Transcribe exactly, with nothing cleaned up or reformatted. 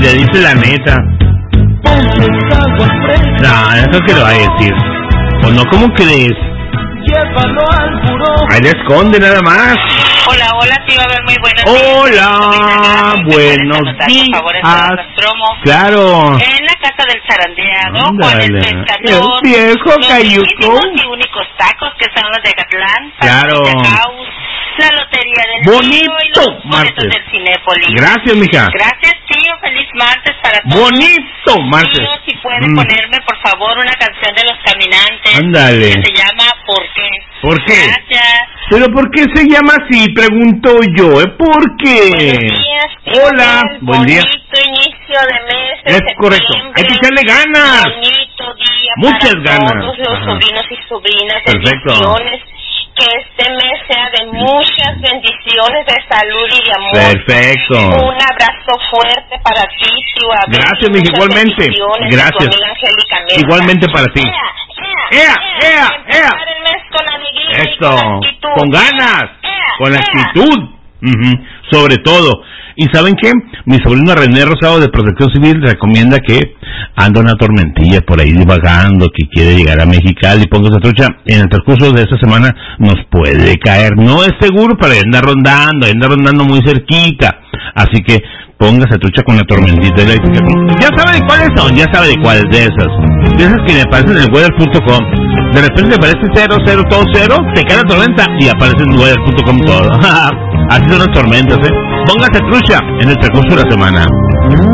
le dice la neta. No, eso que lo va a decir. ¿O no? ¿Cómo crees? Ahí le esconde nada más. Hola, hola, sí va a haber muy buenos Hola, días. buenos días. Claro. En la casa del zarandeado, Juan el pescador. El viejo cayuco. Los únicos tacos que son los de Acatlán. Claro. La lotería del bonito tío y los martes del Cinépolis. Gracias, mija. Gracias, tío. Feliz martes para todos. Bonito martes. Tío, si puede mm. ponerme, por favor, una canción de Los Caminantes. Ándale. Que se llama ¿Por qué? ¿Por qué? Gracias. ¿Pero por qué se llama así? Pregunto yo, ¿eh? ¿Por qué? Buenos días, tío. Hola, buen día. Bonito inicio de mes de Es correcto. Hay que echarle ganas. Bonito día. Muchas para ganas. Todos los Ajá. sobrinos y sobrinas. Perfecto. Bendiciones. Que este mes sea de muchas bendiciones de salud y de amor. Perfecto. Un abrazo fuerte para ti, tío. Gracias, mija, igualmente. Gracias. Igualmente para ti. ¡Ea, ea, ea! ea. El mes con alegría. Esto, con, con ganas, ea, con ea. actitud, uh-huh. Sobre todo. ¿Y saben qué? Mi sobrino René Rosado de Protección Civil recomienda que anda una tormentilla por ahí divagando, que quiere llegar a Mexicali, póngase trucha, en el transcurso de esta semana nos puede caer, no es seguro, pero anda rondando, anda rondando muy cerquita, así que póngase trucha con la tormentita eléctrica. Ya sabe de cuáles son, ya sabe de cuáles de esas, de esas que me aparecen en el weather punto com, de repente aparece cero, cero, todo cero, te cae la tormenta y aparece en el weather punto com todo. Así son las tormentas, ¿eh? Póngase trucha en el transcurso de la semana.